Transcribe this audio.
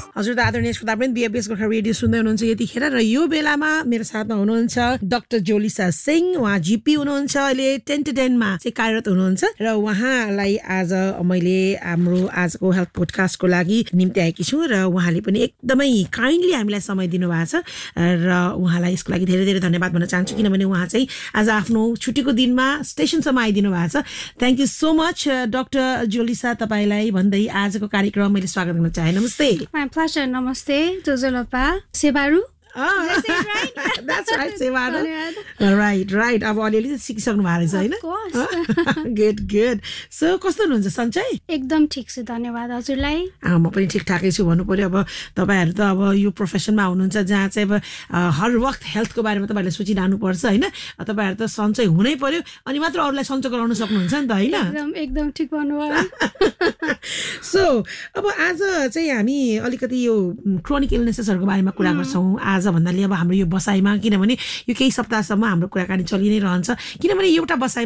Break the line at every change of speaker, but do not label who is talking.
हजुर आदरणीय श्रोतावृन्द BFS Gorkha radio सुन्दै हुनुहुन्छ यतिखेर र यो बेलामा मेरो साथमा हुनुहुन्छ डाक्टर जोलिसा सिंह उहाँ जीपी हुनुहुन्छ अहिले 10 to 10 मा चाहिँ कार्यरत हुनुहुन्छ र उहाँलाई आज मैले हाम्रो आजको हेल्थ पोडकास्टको लागि निम्ति आएकी छु र उहाँले पनि एकदमै काइन्डली हामीलाई समय दिनुभएको छ र उहाँलाई यसको लागि धेरै धेरै धन्यवाद भन्न चाहन्छु किनभने उहाँ चाहिँ आज आफ्नो छुट्टीको दिनमा स्टेसनसम्म आइदिनु भएको छ thank you so much doctor जोलिसा तपाईलाई भन्दै आजको कार्यक्रम मैले स्वागत गर्न चाहे नमस्ते
My pleasure. Namaste. Jojolopa. Sebaru.
That's right, Sevaru. Right. अब अलिअलि सिकिसक्नु भएको रहेछ हैन गुड सो कस्तो हुनुहुन्छ सञ्चय
एकदम ठीक छ धन्यवाद हजुरलाई
म पनि ठिकठाकै छु भन्नु पर्यो अब तपाईहरु त अब यो प्रोफेसनमा हुनुहुन्छ जहाँ चाहिँ अब हर वक्त हेल्थको बारेमा तपाईहरुले सोचिरहनु पर्छ हैन तपाईहरु त सञ्चय हुनै पर्यो अनि मात्र अरूलाई सञ्चय गराउन सक्नुहुन्छ नि त हैन
एकदम ठीक भन्नुभयो
सो अब आज चाहिँ हामी अलिकति यो क्रोनिक इलनेसेसहरुको बारेमा कुरा गर्छौं आज भन्नाले अब हाम्रो यो बसाइमा किनभने यो केही सप्ताहसम्म हाम्रो कुराकानी चलि नै रहन्छ किनभने एउटा बसाइ